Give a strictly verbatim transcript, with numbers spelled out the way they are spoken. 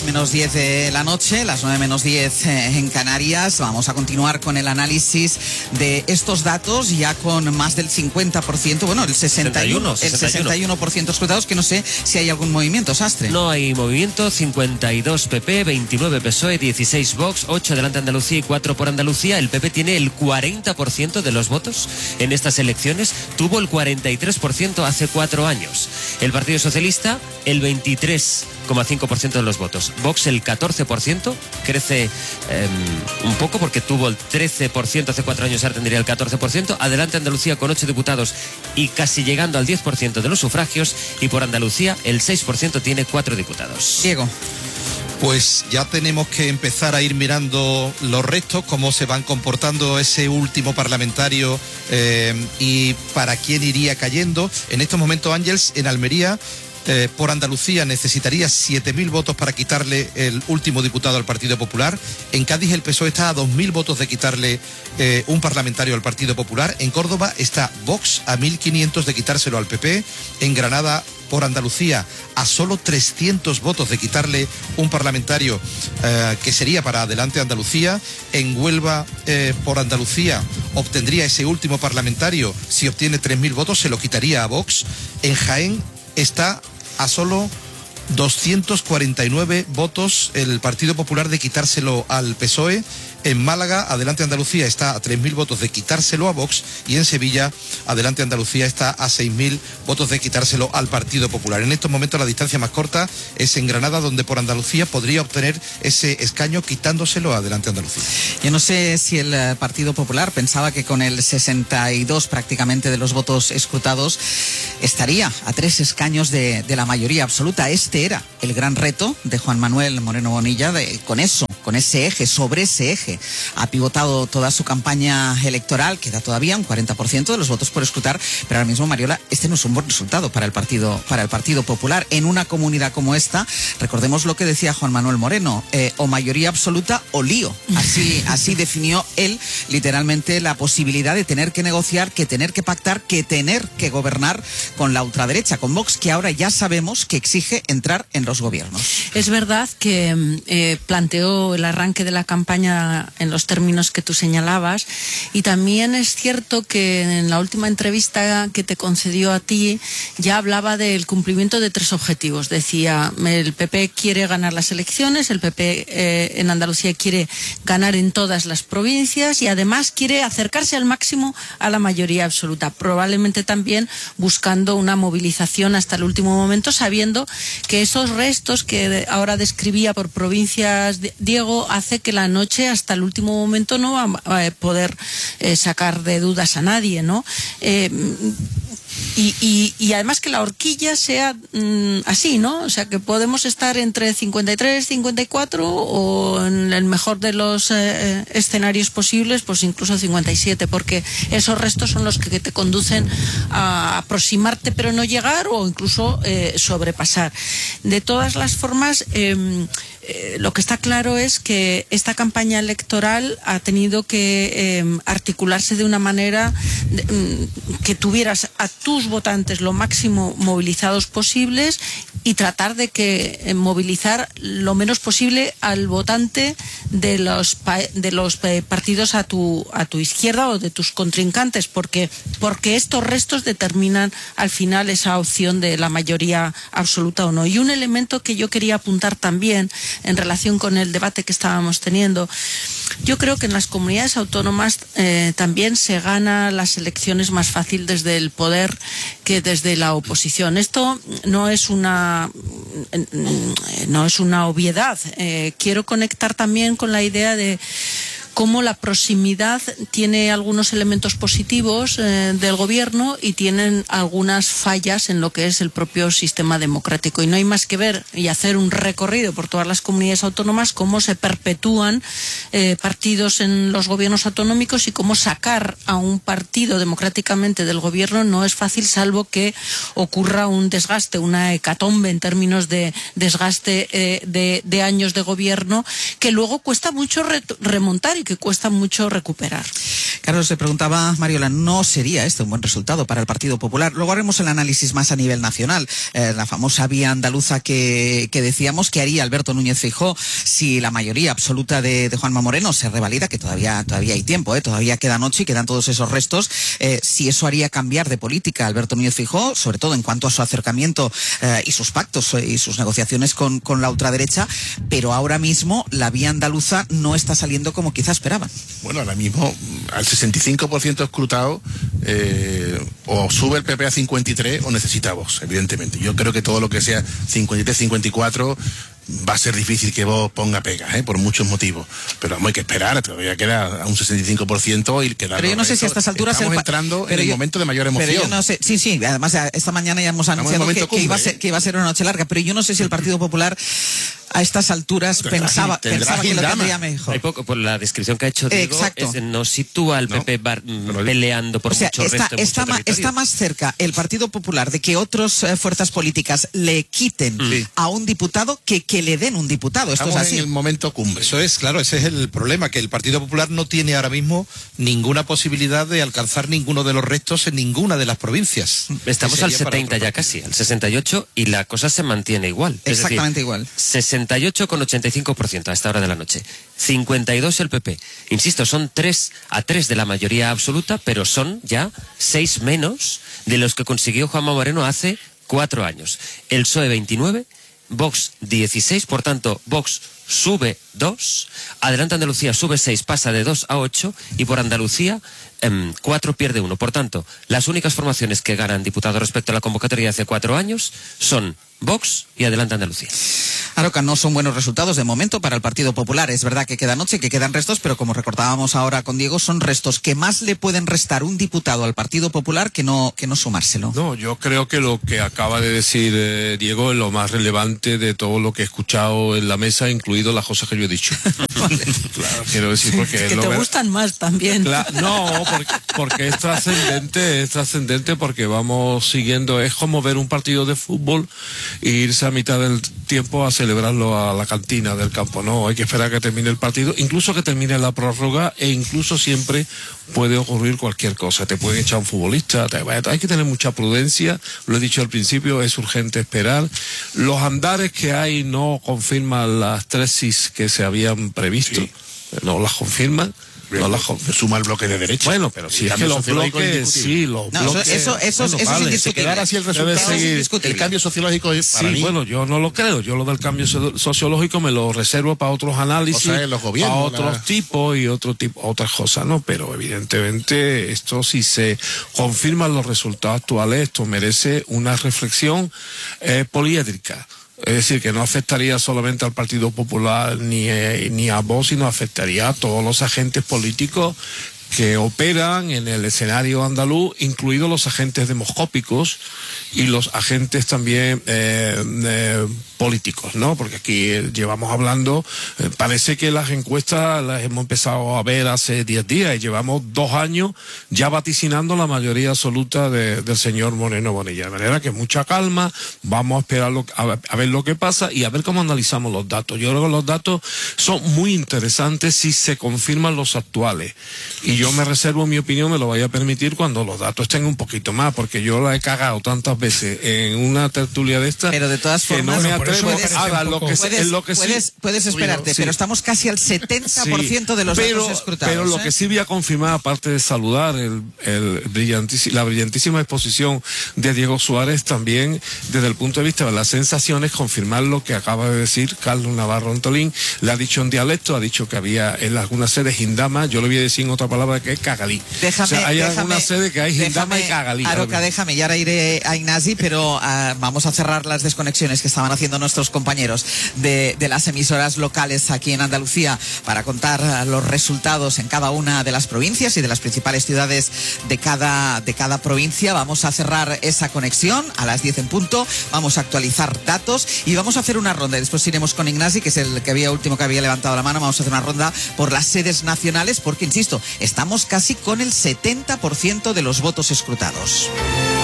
menos diez de la noche, las nueve menos diez en Canarias. Vamos a continuar con el análisis de estos datos, ya con más del cincuenta por ciento, bueno, el sesenta y uno, el sesenta y uno por ciento escrutados, que no sé si hay algún movimiento, Sastre. No hay movimiento, cincuenta y dos P P, veintinueve P S O E, dieciséis Vox, ocho Adelante Andalucía y cuatro por Andalucía. El P P tiene el cuarenta por ciento de los votos en estas elecciones, tuvo el cuarenta y tres por ciento hace cuatro años. El Partido Socialista, el veintitrés coma cinco por ciento de los votos. Vox, el catorce por ciento, crece eh, un poco porque tuvo el trece por ciento hace cuatro años, ahora tendría el catorce por ciento. Adelante Andalucía con ocho diputados y casi llegando al diez por ciento de los sufragios. Y por Andalucía, el seis por ciento tiene cuatro diputados. Diego. Pues ya tenemos que empezar a ir mirando los restos, cómo se van comportando ese último parlamentario eh, y para quién iría cayendo. En estos momentos, Ángels, en Almería, eh, por Andalucía necesitaría siete mil votos para quitarle el último diputado al Partido Popular. En Cádiz el P S O E está a dos mil votos de quitarle eh, un parlamentario al Partido Popular. En Córdoba está Vox a mil quinientos de quitárselo al P P. En Granada, por Andalucía, a solo trescientos votos de quitarle un parlamentario eh, que sería para Adelante Andalucía. En Huelva, eh, por Andalucía, obtendría ese último parlamentario. Si obtiene tres mil votos, se lo quitaría a Vox. En Jaén está a solo doscientos cuarenta y nueve votos el Partido Popular de quitárselo al P S O E. En Málaga, Adelante Andalucía está a tres mil votos de quitárselo a Vox. Y en Sevilla, Adelante Andalucía está a seis mil votos de quitárselo al Partido Popular. En estos momentos la distancia más corta es en Granada, donde por Andalucía podría obtener ese escaño quitándoselo a Adelante Andalucía. Yo no sé si el Partido Popular pensaba que con el sesenta y dos prácticamente de los votos escrutados estaría a tres escaños de, de la mayoría absoluta. Este era el gran reto de Juan Manuel Moreno Bonilla. De, con eso, con ese eje, sobre ese eje, ha pivotado toda su campaña electoral. Queda todavía un cuarenta por ciento de los votos por escrutar, pero ahora mismo, Mariola, este no es un buen resultado para el Partido, para el Partido Popular. En una comunidad como esta, recordemos lo que decía Juan Manuel Moreno, eh, o mayoría absoluta o lío. Así, así definió él literalmente la posibilidad de tener que negociar, que tener que pactar, que tener que gobernar con la ultraderecha, con Vox, que ahora ya sabemos que exige entrar en los gobiernos. Es verdad que eh, planteó el arranque de la campaña en los términos que tú señalabas, y también es cierto que en la última entrevista que te concedió a ti ya hablaba del cumplimiento de tres objetivos. Decía, el P P quiere ganar las elecciones, el P P eh, en Andalucía quiere ganar en todas las provincias y además quiere acercarse al máximo a la mayoría absoluta, probablemente también buscando una movilización hasta el último momento, sabiendo que esos restos que ahora describía por provincias Diego hace que la noche hasta el último momento no va a poder eh, sacar de dudas a nadie, ¿no? Eh, Y, y, y además que la horquilla sea mmm, así, ¿no? O sea, que podemos estar entre cincuenta y tres, cincuenta y cuatro o en el mejor de los eh, escenarios posibles, pues incluso cincuenta y siete, porque esos restos son los que te conducen a aproximarte pero no llegar, o incluso eh, sobrepasar. De todas las formas, eh, Eh, lo que está claro es que esta campaña electoral ha tenido que eh, articularse de una manera de, mm, que tuvieras a tus votantes lo máximo movilizados posibles y tratar de que eh, movilizar lo menos posible al votante de los de los partidos a tu a tu izquierda o de tus contrincantes, porque porque estos restos determinan al final esa opción de la mayoría absoluta o no. Y un elemento que yo quería apuntar también en relación con el debate que estábamos teniendo, yo creo que en las comunidades autónomas eh, también se gana las elecciones más fácil desde el poder que desde la oposición. Esto no es una no es una obviedad. Eh, quiero conectar también con la idea de cómo la proximidad tiene algunos elementos positivos eh, del gobierno y tienen algunas fallas en lo que es el propio sistema democrático. Y no hay más que ver y hacer un recorrido por todas las comunidades autónomas cómo se perpetúan eh, partidos en los gobiernos autonómicos y cómo sacar a un partido democráticamente del gobierno no es fácil, salvo que ocurra un desgaste, una hecatombe en términos de desgaste eh, de, de años de gobierno que luego cuesta mucho re remontar. Y que cuesta mucho recuperar. Carlos, le preguntaba Mariola, ¿no sería este un buen resultado para el Partido Popular? Luego haremos el análisis más a nivel nacional. Eh, la famosa vía andaluza que, que decíamos que haría Alberto Núñez Feijóo si la mayoría absoluta de, de Juanma Moreno se revalida, que todavía, todavía hay tiempo, eh, todavía queda noche y quedan todos esos restos. Eh, si eso haría cambiar de política a Alberto Núñez Feijóo, sobre todo en cuanto a su acercamiento eh, y sus pactos eh, y sus negociaciones con, con la ultraderecha, pero ahora mismo la vía andaluza no está saliendo como quizá esperaban. Bueno, ahora mismo al sesenta y cinco por ciento escrutado eh, o sube el P P a cincuenta y tres o necesita Vox, evidentemente. Yo creo que todo lo que sea cincuenta y tres, cincuenta y cuatro va a ser difícil que Vox ponga pega, ¿eh? Por muchos motivos. Pero vamos, hay que esperar, todavía queda a un sesenta y cinco por ciento y queda. Pero yo no sé si a estas alturas estamos el entrando pero en el yo, momento de mayor emoción. Pero yo no sé, sí, sí, además esta mañana ya hemos anunciado que, cumbre, que, iba a ser, ¿eh? que iba a ser una noche larga, pero yo no sé si el Partido Popular a estas alturas tendrá, pensaba, tendrá pensaba que lo Gindama. tendría mejor. Hay poco, por la descripción que ha hecho Diego, Exacto. es, no sitúa al No, P P bar, pero- peleando por O sea, mucho está, resto en está, mucho ma- territorio. está más cerca el Partido Popular de que otras eh, fuerzas políticas le quiten Sí. a un diputado que que le den un diputado. Esto Estamos es así. en el momento cumbre. Eso es, claro, ese es el problema, que el Partido Popular no tiene ahora mismo ninguna posibilidad de alcanzar ninguno de los restos en ninguna de las provincias. Estamos Que al sería para setenta otro ya partido. casi, al sesenta y ocho, y la cosa se mantiene igual. Es Exactamente decir, igual. sesenta y ocho coma ochenta y cinco por ciento a esta hora de la noche. cincuenta y dos el P P. Insisto, son tres a tres de la mayoría absoluta, pero son ya seis menos de los que consiguió Juanma Moreno hace cuatro años. El P S O E veintinueve, Vox dieciséis, por tanto, Vox sube dos, Adelante Andalucía sube seis, pasa de dos a ocho, y por Andalucía eh, cuatro pierde uno. Por tanto, las únicas formaciones que ganan diputados respecto a la convocatoria de hace cuatro años son Vox y Adelante Andalucía. Aroca, no son buenos resultados de momento para el Partido Popular. Es verdad que queda noche, que quedan restos, pero como recordábamos ahora con Diego, son restos que más le pueden restar un diputado al Partido Popular que no, que no sumárselo. No, yo creo que lo que acaba de decir eh, Diego es lo más relevante de todo lo que he escuchado en la mesa, incluido las cosas que yo he dicho. Claro, quiero decir porque... Que lo te ver- gustan más también. Cla- no, porque, porque es trascendente, es trascendente porque vamos siguiendo, es como ver un partido de fútbol e irse a mitad del tiempo a celebrarlo a la cantina del campo, no, hay que esperar a que termine el partido, incluso que termine la prórroga, e incluso siempre puede ocurrir cualquier cosa, te pueden echar un futbolista, te- hay que tener mucha prudencia, lo he dicho al principio, es urgente esperar. Los andares que hay no confirman las tesis que se habían previsto, Sí. no las confirman. No las confirman. Suma el bloque de derecha. Bueno, pero si El es que cambio los sociológico es bloques, indiscutible. sí, los No, eso- bloques... eso- eso- eso es vale. indiscutible. Se quedara así el Debe resultado. seguir. indiscutible. El cambio sociológico es para Sí, mí. bueno, yo no lo creo. Yo lo del cambio so- sociológico me lo reservo para otros análisis, O sea, en los gobiernos, para otros la- tipos y otro tipo, otras cosas, ¿no? Pero evidentemente esto, si se confirman los resultados actuales, esto merece una reflexión eh, poliédrica. Es decir, que no afectaría solamente al Partido Popular ni, eh, ni a Vox, sino afectaría a todos los agentes políticos que operan en el escenario andaluz, incluidos los agentes demoscópicos y los agentes también eh, eh, políticos, ¿no? Porque aquí eh, llevamos hablando, eh, parece que las encuestas las hemos empezado a ver hace diez días y llevamos dos años ya vaticinando la mayoría absoluta de, del señor Moreno Bonilla. De manera que mucha calma, vamos a esperar lo, a, a ver lo que pasa y a ver cómo analizamos los datos. Yo creo que los datos son muy interesantes si se confirman los actuales. Y yo me reservo mi opinión, me lo vaya a permitir cuando los datos estén un poquito más, porque yo la he cagado tantas veces en una tertulia de estas. Pero de todas que formas, no me por eso atrevo puedes- a dar lo que Puedes, es lo que sí- puedes, puedes esperarte, Sí. pero estamos casi al setenta por ciento Sí, de los pero, datos escrutados. Pero lo ¿eh? que sí voy a confirmar, aparte de saludar el, el brillantísimo, la brillantísima exposición de Diego Suárez, también desde el punto de vista de las sensaciones, confirmar lo que acaba de decir Carlos Navarro Antolín. Le ha dicho en dialecto, ha dicho que había en algunas sedes Gindama, yo le voy a decir en otra palabra que es cagalí. Déjame, o sea, hay déjame, algunas sedes que hay Gindama déjame, y cagalí. Aroca, déjame, y ahora iré a Ignasi, pero ah, vamos a cerrar las desconexiones que estaban haciendo nuestros compañeros de, de las emisoras locales aquí en Andalucía para contar ah, los resultados en cada una de las provincias y de las principales ciudades de cada, de cada provincia. Vamos a cerrar esa conexión a las diez en punto, vamos a actualizar datos y vamos a hacer una ronda. Después iremos con Ignasi, que es el que había último que había levantado la mano. Vamos a hacer una ronda por las sedes nacionales porque, insisto, estamos casi con el setenta por ciento de los votos escrutados.